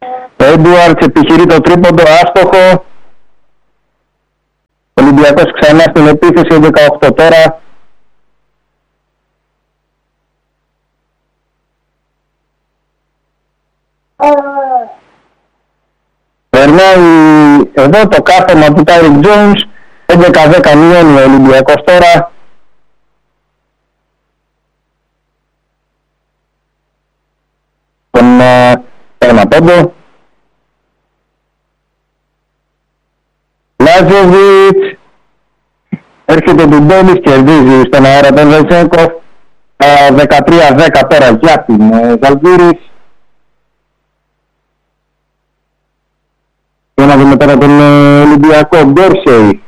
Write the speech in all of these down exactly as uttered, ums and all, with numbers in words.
Έντουαρτς επιχειρεί το τρίποντο, άστοχο. Ολυμπιακός ξανά στην επίθεση, δεκαοκτώ τώρα. Περνάει εδώ το κάθεμα του Τάιρικ Τζόουνς, έντεκα δέκα μειώνει ο Ολυμπιακός τώρα. Τον ένα πόντο. Λάζοβιτς, έρχεται του Ντόλης, κερδίζει στον αέρα τον Βελτσέγκοφ. δεκατρία δέκα τώρα για την Ζαλγκύρης. Για να δούμε τώρα τον Ολυμπιακό, Ντόρσεϊ.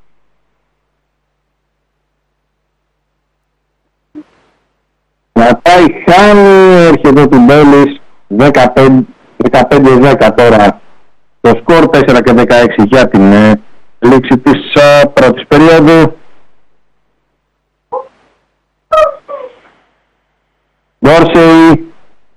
Να πάει, χάνει, έρχεται του Ντόλης, δεκαπέντε δέκα τώρα. Το σκορ τέσσερα και δεκαέξι για την ε, λήξη της uh, πρώτης περίοδου. Ντόρσεϊ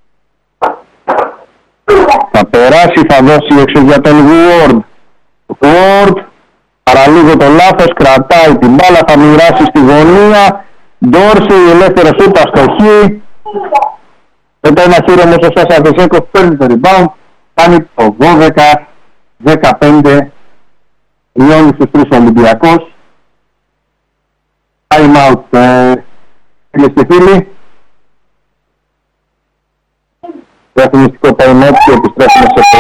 θα περάσει, θα δώσει έξω για τον Ward. Ward παραλίγο το λάθος, κρατάει την μπάλα, θα μοιράσει στη γωνία. Ντόρσεϊ ελεύθερος σούτ, αστοχή. Μετά ένα χείρο όμως ο Σάσα Βεσέκοφ παίρνει το rebound, κάνει το δώδεκα δεκαπέντε, λιώνει στους τρεις Ολυμπιακός. Time out, ε, φίλες και φίλοι. Διαφημιστικό time out και επιστρέφουμε σε